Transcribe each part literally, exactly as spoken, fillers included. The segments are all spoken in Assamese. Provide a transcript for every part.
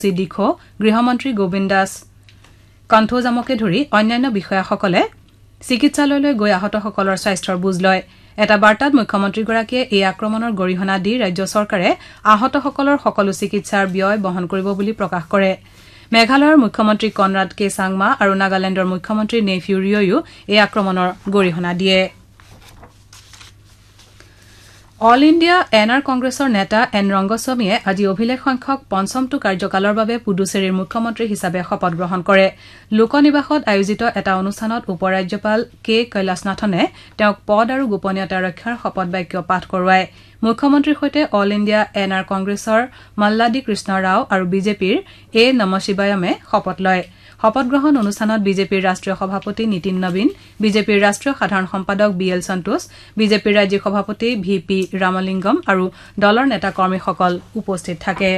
দিখো গৃহমন্ত্ৰী গোবিন্দ দাস কণ্ঠোজামকে ধৰি অন্যান্য বিষয়াসকলে চিকিৎসালয়লৈ গৈ আহতসকলৰ স্বাস্থ্যৰ বুজ লয় এটা বাৰ্তাত মুখ্যমন্ত্ৰীগৰাকীয়ে এই আক্ৰমণৰ গৰিহণা দি ৰাজ্য চৰকাৰে আহতসকলৰ সকলো চিকিৎসাৰ ব্যয় বহন কৰিব বুলি প্ৰকাশ কৰে মেঘালয়ৰ মুখ্যমন্ত্ৰী কনৰাড কে চাংমা আৰু নাগালেণ্ডৰ মুখ্যমন্ত্ৰী নেফিউ ৰিঅয়ো এই আক্ৰমণৰ গৰিহণা দিয়ে অল ইণ্ডিয়া এন আৰ কংগ্ৰেছৰ নেতা এন ৰংগস্বামীয়ে আজি অভিলেখ সংখ্যক পঞ্চমটো কাৰ্যকালৰ বাবে পুডুচেৰীৰ মুখ্যমন্ত্ৰী হিচাপে শপত গ্ৰহণ কৰে লোকনিবাসত আয়োজিত এটা অনুষ্ঠানত উপ ৰাজ্যপাল কে কৈলাশনাথনে তেওঁক পদ আৰু গোপনীয়তা ৰক্ষাৰ শপত বাক্য পাঠ কৰোৱায় মুখ্যমন্ত্ৰীৰ সৈতে অল ইণ্ডিয়া এন আৰ কংগ্ৰেছৰ মল্লাডী কৃষ্ণ ৰাও আৰু বিজেপিৰ এ নমশিবায়মে শপত লয় শপত গ্ৰহণ অনুষ্ঠানত বিজেপিৰ ৰাষ্ট্ৰীয় সভাপতি নীতিন নবীন বিজেপিৰ ৰাষ্ট্ৰীয় সাধাৰণ সম্পাদক বি এল সন্তোষ বিজেপিৰ ৰাজ্যিক সভাপতি ভি পি ৰামলিংগম আৰু দলৰ নেতা কৰ্মীসকল উপস্থিত থাকে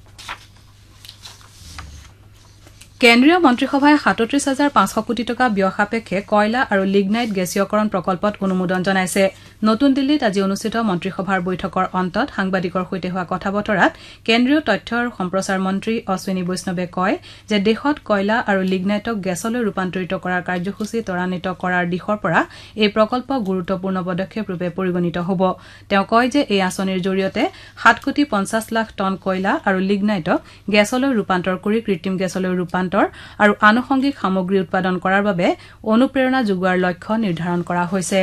কেন্দ্ৰীয় মন্ত্ৰীসভাই সাতত্ৰিশ হাজাৰ পাঁচশ কোটি টকা ব্যয় সাপেক্ষে কয়লা আৰু লিগনাইট গেছীয়কৰণ প্ৰকল্পত অনুমোদন জনাইছে নতুন দিল্লীত আজি অনুষ্ঠিত মন্ত্ৰীসভাৰ বৈঠকৰ অন্তত সাংবাদিকৰ সৈতে হোৱা কথা বতৰাত কেন্দ্ৰীয় তথ্য আৰু সম্প্ৰচাৰ মন্ত্ৰী অশ্বিনী বৈষ্ণৱে কয় যে দেশত কয়লা আৰু লিগনাইটক গেছলৈ ৰূপান্তৰিত কৰাৰ কাৰ্যসূচী ত্বৰান্বিত কৰাৰ দিশৰ পৰা এই প্ৰকল্প গুৰুত্বপূৰ্ণ পদক্ষেপ ৰূপে পৰিগণিত হ'ব তেওঁ কয় যে এই আঁচনিৰ জৰিয়তে সাত কোটি পঞ্চাছ লাখ টন কয়লা আৰু লিগনাইটক গেছলৈ ৰূপান্তৰ কৰি কৃত্ৰিম গেছলৈ ৰূপান্তৰ আৰু আনুষংগিক সামগ্ৰী উৎপাদন কৰাৰ বাবে অনুপ্ৰেৰণা যোগোৱাৰ লক্ষ্য নিৰ্ধাৰণ কৰা হৈছে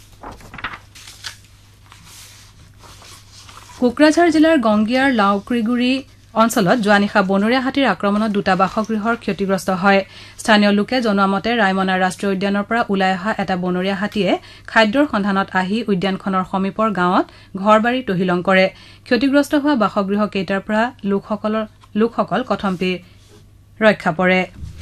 কোকৰাঝাৰ জিলাৰ গংগিয়াৰ লাউক্ৰিগুৰি অঞ্চলত যোৱা নিশা বনৰীয়া হাতীৰ আক্ৰমণত দুটা বাসগৃহৰ ক্ষতিগ্ৰস্ত হয় স্থানীয় লোকে জনোৱা মতে ৰায়মনা ৰাষ্ট্ৰীয় উদ্যানৰ পৰা ওলাই অহা এটা বনৰীয়া হাতীয়ে খাদ্যৰ সন্ধানত আহি উদ্যানখনৰ সমীপৰ গাঁৱত ঘৰবাৰী তহিলং কৰে ক্ষতিগ্ৰস্ত হোৱা বাসগৃহ কেইটাৰ পৰা লোকসকলৰ লোকসকল কথম্পি ৰক্ষা পৰে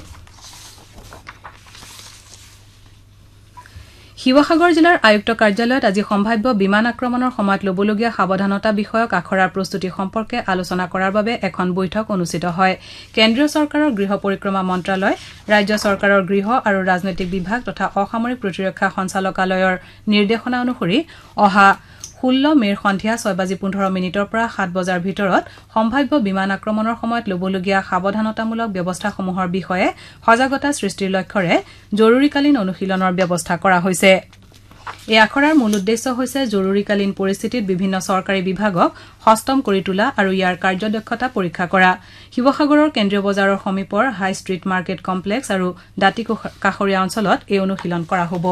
শিৱসাগৰ জিলাৰ আয়ুক্ত কাৰ্যালয়ত আজি সম্ভাৱ্য বিমান আক্ৰমণৰ সময়ত লবলগীয়া সাৱধানতা বিষয়ক আখৰাৰ প্ৰস্তুতি সম্পৰ্কে আলোচনা কৰাৰ বাবে এখন বৈঠক অনুষ্ঠিত হয় কেন্দ্ৰীয় চৰকাৰৰ গৃহ পৰিক্ৰমা মন্ত্ৰালয় ৰাজ্য চৰকাৰৰ গৃহ আৰু ৰাজনৈতিক বিভাগ তথা অসামৰিক প্ৰতিৰক্ষা সঞ্চালকালয়ৰ নিৰ্দেশনা অনুসৰি অহা ষোল্ল মেৰ সন্ধিয়া ছয় বাজি পোন্ধৰ মিনিটৰ পৰা সাত বজাৰ ভিতৰত সম্ভাৱ্য বিমান আক্ৰমণৰ সময়ত লবলগীয়া সাৱধানতামূলক ব্যৱস্থাসমূহৰ বিষয়ে সজাগতা সৃষ্টিৰ লক্ষ্যৰে জৰুৰীকালীন অনুশীলনৰ ব্যৱস্থা কৰা হৈছে এই আখৰাৰ মূল উদ্দেশ্য হৈছে জৰুৰীকালীন পৰিস্থিতিত বিভিন্ন চৰকাৰী বিভাগক সষ্টম কৰি তোলা আৰু ইয়াৰ কাৰ্যদক্ষতা পৰীক্ষা কৰা শিৱসাগৰৰ কেন্দ্ৰীয় বজাৰৰ সমীপৰ হাই ষ্ট্ৰীট মাৰ্কেট কমপ্লেক্স আৰু দাঁতি কাষৰীয়া অঞ্চলত এই অনুশীলন কৰা হ'ব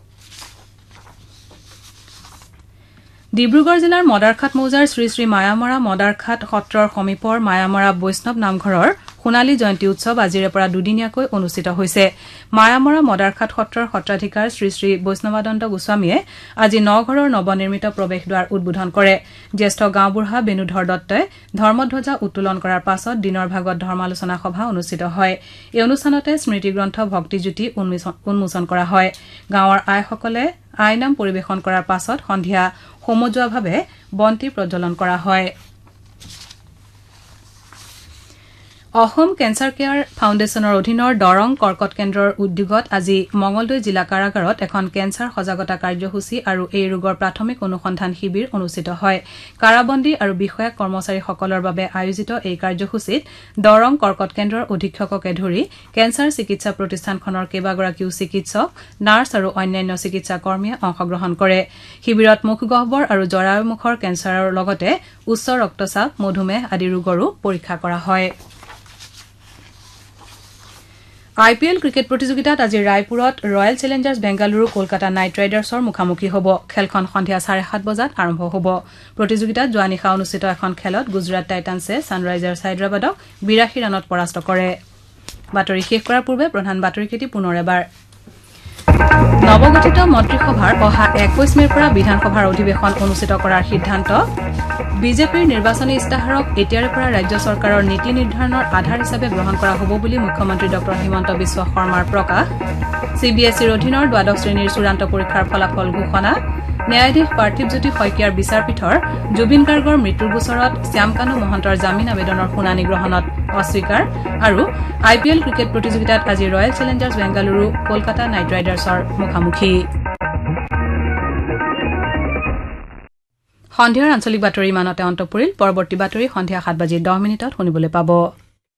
ডিব্ৰুগড় জিলাৰ মদাৰখাট মৌজাৰ শ্ৰী শ্ৰী মায়ামৰা মদাৰখাট সত্ৰৰ সমীপৰ মায়ামৰা বৈষ্ণৱ নামঘৰৰ সোণালী জয়ন্তী উৎসৱ আজিৰে পৰা দুদিনীয়াকৈ অনুষ্ঠিত হৈছে মায়ামৰা মদাৰখাট সত্ৰৰ সত্ৰাধিকাৰ শ্ৰী শ্ৰী বৈষ্ণৱানন্দ গোস্বামীয়ে আজি নঘৰৰ নৱনিৰ্মিত প্ৰৱেশদ্বাৰ উদ্বোধন কৰে জ্যেষ্ঠ গাঁওবুঢ়া বেণুধৰ দত্তই ধৰ্মধ্বজা উত্তোলন কৰাৰ পাছত দিনৰ ভাগত ধৰ্মালোচনা সভা অনুষ্ঠিত হয় এই অনুষ্ঠানতে স্মৃতিগ্ৰন্থ ভক্তিজ্যোতি উন্মোচন কৰা হয় গাঁৱৰ আইসকলে আইনাম পৰিৱেশন কৰাৰ পাছত সন্ধিয়া সমজুৱাভাৱে বন্তি প্ৰজ্বলন কৰা হয় অসম কেঞ্চাৰ কেয়াৰ ফাউণ্ডেশ্যনৰ অধীনৰ দৰং কৰ্কট কেন্দ্ৰৰ উদ্যোগত আজি মঙলদৈ জিলা কাৰাগাৰত এখন কেঞ্চাৰ সজাগতা কাৰ্যসূচী আৰু এই ৰোগৰ প্ৰাথমিক অনুসন্ধান শিবিৰ অনুষ্ঠিত হয় কাৰাবন্দী আৰু বিষয়া কৰ্মচাৰীসকলৰ বাবে আয়োজিত এই কাৰ্যসূচীত দৰং কৰ্কট কেন্দ্ৰৰ অধীক্ষককে ধৰি কেঞ্চাৰ চিকিৎসা প্ৰতিষ্ঠানখনৰ কেইবাগৰাকীও চিকিৎসক নাৰ্ছ আৰু অন্যান্য চিকিৎসা কৰ্মীয়ে অংশগ্ৰহণ কৰে শিবিৰত মুখগহ্বৰ আৰু জৰায়ুমুখৰ কেঞ্চাৰৰ লগতে উচ্চ ৰক্তচাপ মধুমেহ আদি ৰোগৰো পৰীক্ষা কৰা হয় আই পি এল ক্ৰিকেট প্ৰতিযোগিতাত আজি ৰায়পুৰত royal Challengers Bengaluru Kolkata night ৰাইডাৰ্ছৰ মুখামুখি হ'ব খেলখন সন্ধিয়া চাৰে সাত বজাত আৰম্ভ হ'ব প্ৰতিযোগিতাত যোৱা নিশা অনুষ্ঠিত এখন খেলত গুজৰাট টাইটান্ছে ছানৰাইজাৰ্ছ হায়দৰাবাদক বিৰাশী ৰানত পৰাস্ত কৰে বাতৰি শেষ কৰাৰ পূৰ্বে প্ৰধান বাতৰিকেইটি পুনৰ এবাৰ নৱগঠিত মন্ত্ৰীসভাৰ অহা একৈশ মেৰ পৰা বিধানসভাৰ অধিৱেশন অনুষ্ঠিত কৰাৰ সিদ্ধান্ত বিজেপিৰ নিৰ্বাচনী ইস্তাহাৰক এতিয়াৰে পৰা ৰাজ্য চৰকাৰৰ নীতি নিৰ্ধাৰণৰ আধাৰ হিচাপে গ্ৰহণ কৰা হ'ব বুলি মুখ্যমন্ত্ৰী ডক্টৰ হিমন্ত বিশ্ব শৰ্মাৰ প্ৰকাশ চি বি এছ ইৰ অধীনৰ দ্বাদশ শ্ৰেণীৰ চূড়ান্ত পৰীক্ষাৰ ফলাফল ঘোষণা ন্যায়াধীশ পাৰ্থিৱজ্যোতি শইকীয়াৰ বিচাৰপীঠৰ জুবিন গাৰ্গৰ মৃত্যুৰ গোচৰত শ্যামকানু মহন্তৰ জামিন আবেদনৰ শুনানি গ্ৰহণত অস্বীকাৰ আৰু আই পি এল ক্ৰিকেট প্ৰতিযোগিতাত আজি royal Challengers Bengaluru Kolkata night ৰাইডাৰ্ছৰ মুখামুখি সন্ধিয়াৰ আঞ্চলিক বাতৰি ইমানতে অন্ত পৰিল পৰৱৰ্তী বাতৰি সন্ধিয়া সাত বাজি দহ মিনিটত শুনিবলৈ পাব